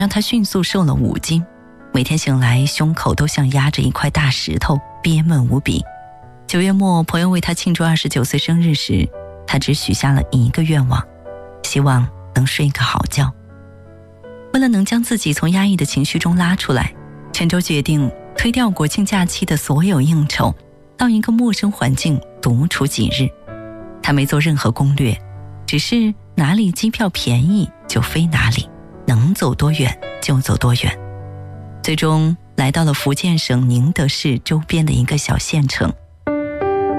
让他迅速瘦了5斤，每天醒来胸口都像压着一块大石头，憋闷无比。9月末，朋友为他庆祝29岁生日时，他只许下了一个愿望，希望能睡个好觉。为了能将自己从压抑的情绪中拉出来，陈舟决定推掉国庆假期的所有应酬，到一个陌生环境独处几日。他没做任何攻略，只是哪里机票便宜就飞哪里，能走多远就走多远。最终来到了福建省宁德市周边的一个小县城，